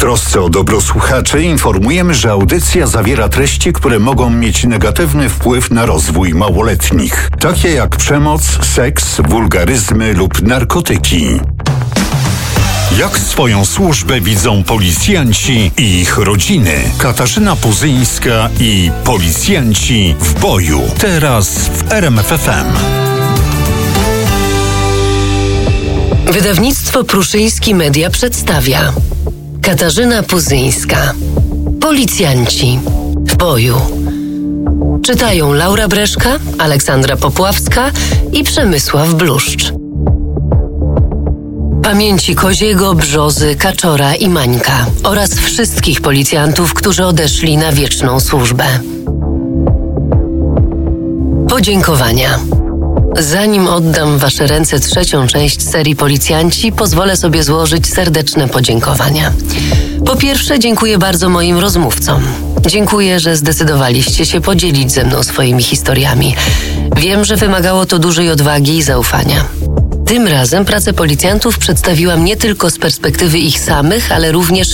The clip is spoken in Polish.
trosce o dobro słuchaczy informujemy, że audycja zawiera treści, które mogą mieć negatywny wpływ na rozwój małoletnich, takie jak przemoc, seks, wulgaryzmy lub narkotyki. Jak swoją służbę widzą policjanci i ich rodziny? Katarzyna Puzyńska i policjanci w boju. Teraz w RMF FM. Wydawnictwo Pruszyński Media przedstawia Katarzyna Puzyńska. Policjanci w boju. Czytają Laura Breszka, Aleksandra Popławska i Przemysław Bluszcz. Pamięci Koziego, Brzozy, Kaczora i Mańka oraz wszystkich policjantów, którzy odeszli na wieczną służbę. Podziękowania. Zanim oddam w wasze ręce trzecią część serii Policjanci, pozwolę sobie złożyć serdeczne podziękowania. Po pierwsze, dziękuję bardzo moim rozmówcom. Dziękuję, że zdecydowaliście się podzielić ze mną swoimi historiami. Wiem, że wymagało to dużej odwagi i zaufania. Tym razem pracę policjantów przedstawiłam nie tylko z perspektywy ich samych, ale również